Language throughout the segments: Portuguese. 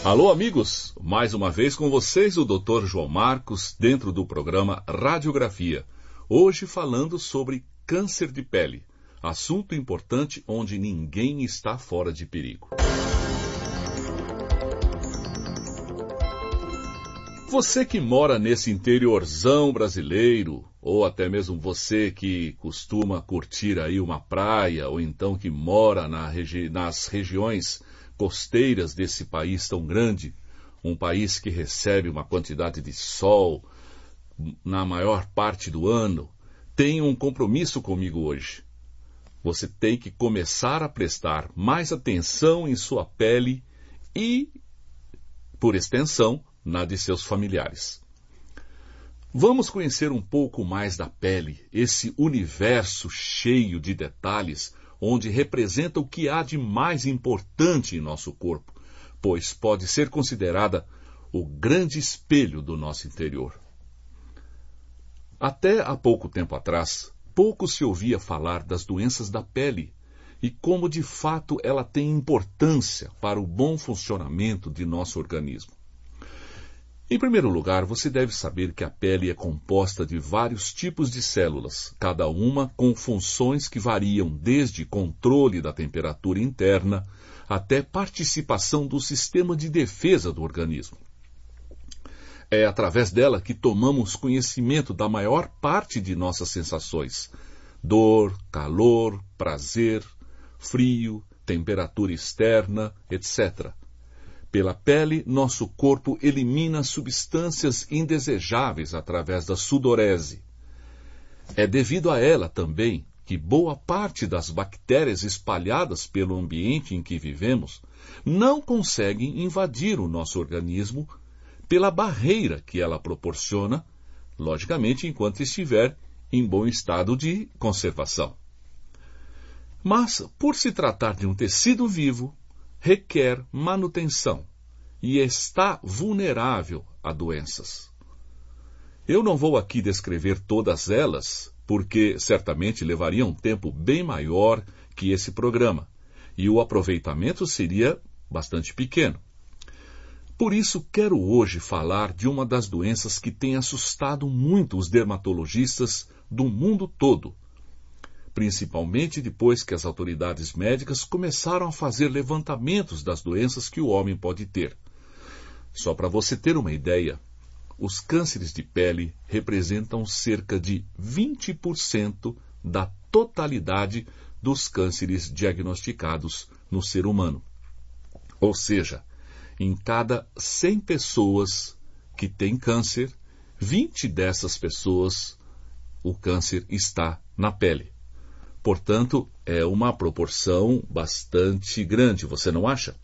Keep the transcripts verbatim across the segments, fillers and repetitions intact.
Alô, amigos! Mais uma vez com vocês o doutor João Marcos, dentro do programa Radiografia. Hoje falando sobre câncer de pele, assunto importante onde ninguém está fora de perigo. Você que mora nesse interiorzão brasileiro, ou até mesmo você que costuma curtir aí uma praia, ou então que mora na regi- nas regiões costeiras desse país tão grande, um país que recebe uma quantidade de sol na maior parte do ano, tem um compromisso comigo hoje. Você tem que começar a prestar mais atenção em sua pele e, por extensão, na de seus familiares. Vamos conhecer um pouco mais da pele, esse universo cheio de detalhes, onde representa o que há de mais importante em nosso corpo, pois pode ser considerada o grande espelho do nosso interior. Até há pouco tempo atrás, pouco se ouvia falar das doenças da pele e como de fato ela tem importância para o bom funcionamento de nosso organismo. Em primeiro lugar, você deve saber que a pele é composta de vários tipos de células, cada uma com funções que variam desde controle da temperatura interna até participação do sistema de defesa do organismo. É através dela que tomamos conhecimento da maior parte de nossas sensações: dor, calor, prazer, frio, temperatura externa, etcétera. Pela pele, nosso corpo elimina substâncias indesejáveis através da sudorese. É devido a ela também que boa parte das bactérias espalhadas pelo ambiente em que vivemos não conseguem invadir o nosso organismo pela barreira que ela proporciona, logicamente enquanto estiver em bom estado de conservação. Mas, por se tratar de um tecido vivo, requer manutenção e está vulnerável a doenças. Eu não vou aqui descrever todas elas, porque certamente levaria um tempo bem maior que esse programa, e o aproveitamento seria bastante pequeno. Por isso, quero hoje falar de uma das doenças que tem assustado muito os dermatologistas do mundo todo, principalmente depois que as autoridades médicas começaram a fazer levantamentos das doenças que o homem pode ter. Só para você ter uma ideia, os cânceres de pele representam cerca de vinte por cento da totalidade dos cânceres diagnosticados no ser humano. Ou seja, em cada cem pessoas que têm câncer, vinte dessas pessoas, o câncer está na pele. Portanto, é uma proporção bastante grande, você não acha?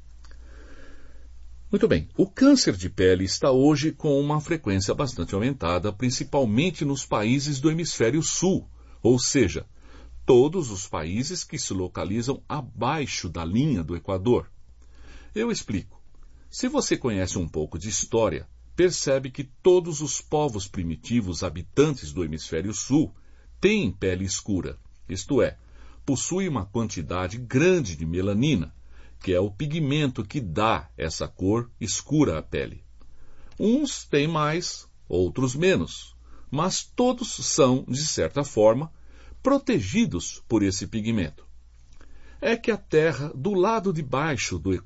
Muito bem, o câncer de pele está hoje com uma frequência bastante aumentada, principalmente nos países do hemisfério sul, ou seja, todos os países que se localizam abaixo da linha do Equador. Eu explico. Se você conhece um pouco de história, percebe que todos os povos primitivos habitantes do hemisfério sul têm pele escura. Isto é, possui uma quantidade grande de melanina, que é o pigmento que dá essa cor escura à pele. Uns têm mais, outros menos, mas todos são, de certa forma, protegidos por esse pigmento. É que a terra do lado de baixo do,